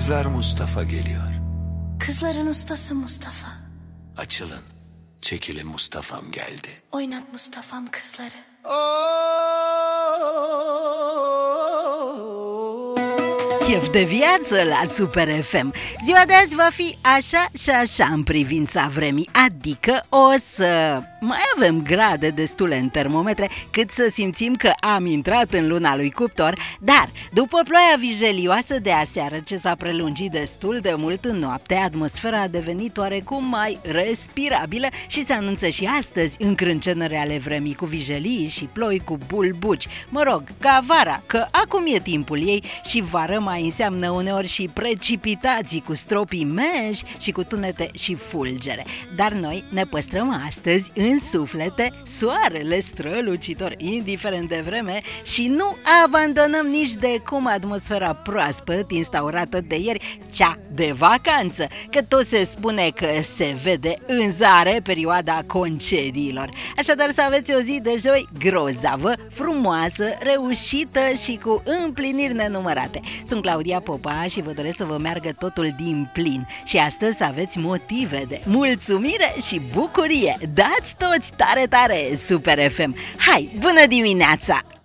Kızlar Mustafa geliyor. Kızların ustası Mustafa. Açılın, çekilin, Mustafa'm geldi. Oynat Mustafa'm kızları. Chef de viață la Super FM. Ziua de azi va fi așa și așa în privința vremii, adică o să mai avem grade destule în termometre cât să simțim că am intrat în luna lui Cuptor, dar după ploaia vijelioasă de aseară ce s-a prelungit destul de mult în noapte, atmosfera a devenit oarecum mai respirabilă și se anunță și astăzi încrâncenări ale vremii cu vijelii și ploi cu bulbuci. Mă rog, ca vara, că acum e timpul ei și vară mai înseamnă uneori și precipitații cu stropii menși și cu tunete și fulgere. Dar noi ne păstrăm astăzi în suflete soarele strălucitor, indiferent de vreme, și nu abandonăm nici de cum atmosfera proaspăt instaurată de ieri, cea de vacanță, că tot se spune că se vede în zare perioada concediilor. Așadar să aveți o zi de joi grozavă, frumoasă, reușită și cu împliniri nenumărate. Sunt Claudia Popa și vă doresc să vă meargă totul din plin și astăzi să aveți motive de mulțumire și bucurie. Dați toți tare, tare Super FM! Hai, bună dimineața!